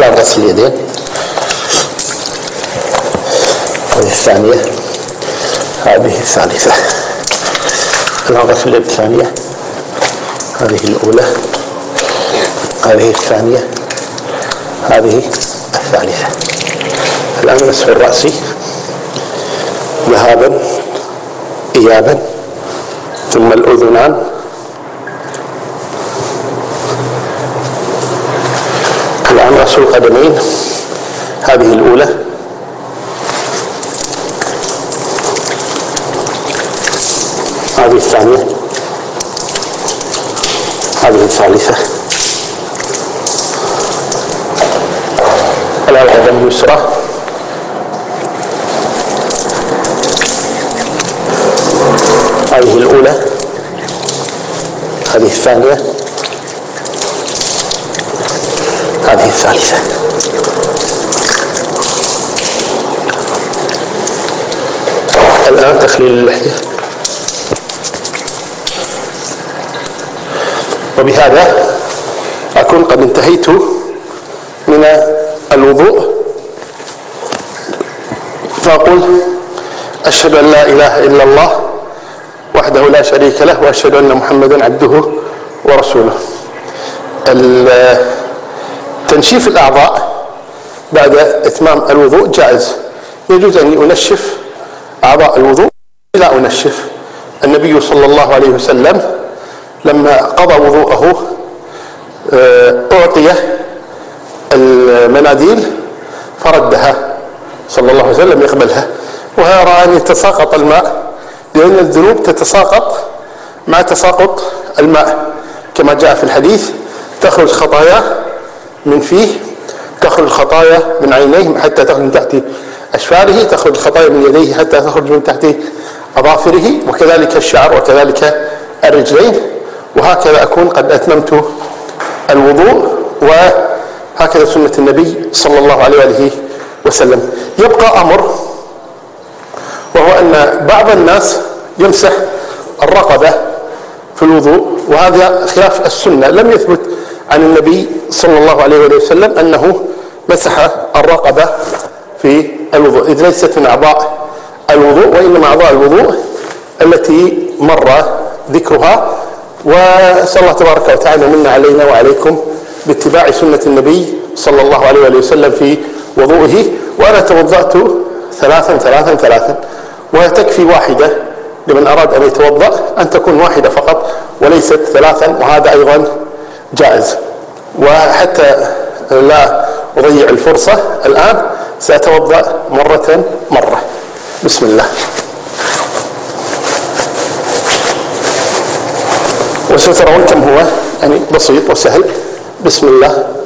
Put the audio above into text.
الآن غسل اليدين. هذه الثانية، هذه الثالثة. الآن غسل اليد الثانية، هذه الأولى، هذه الثانية، هذه الثالثة. الآن مسح الرأس ذهابا إيابا، ثم الأذنان، الآن غسل القدمين، هذه الأولى، هذه الثانية، هذه الثالثة. الآن القدم اليسرى، هذه الأولى، هذه الثانية، هذه الثالثة. الآن تخليل اللحية. وبهذا أكون قد انتهيت من الوضوء، فأقول: أشهد أن لا إله إلا الله وحده لا شريك له، وأشهد أن محمدا عبده ورسوله. تنشيف الأعضاء بعد إتمام الوضوء جائز، يجوز أن أنشف أعضاء الوضوء لا أنشف. النبي صلى الله عليه وسلم لما قضى وضوءه أعطي المناديل فردها صلى الله عليه وسلم يقبلها، ويرى أن يتساقط الماء، لأن الذنوب تتساقط مع تساقط الماء، كما جاء في الحديث: تخرج خطايا من فيه، تخرج خطايا من عينيه حتى تخرج من تحت أشفاره، تخرج خطايا من يديه حتى تخرج من تحت أظافره، وكذلك الشعر، وكذلك الرجلين. وهكذا أكون قد أتممت الوضوء، وهكذا سنة النبي صلى الله عليه وآله وسلم. يبقى أمر، وهو أن بعض الناس يمسح الرقبة في الوضوء، وهذا خلاف السنة. لم يثبت عن النبي صلى الله عليه وسلم أنه مسح الرقبة في الوضوء، إذ ليست من أعضاء الوضوء، وإنما أعضاء الوضوء التي مر ذكرها. وأسأل الله تبارك وتعالى منا علينا وعليكم باتباع سنة النبي صلى الله عليه وسلم في وضوئه. وأنا توضأت ثلاثا، وتكفي واحدة لمن أراد أن يتوضأ، أن تكون واحدة فقط وليست ثلاثا، وهذا أيضا جائز. وحتى لا أضيع الفرصة الآن سأتوضأ مرة. بسم الله. وسترون كم هو يعني بسيط وسهل. بسم الله.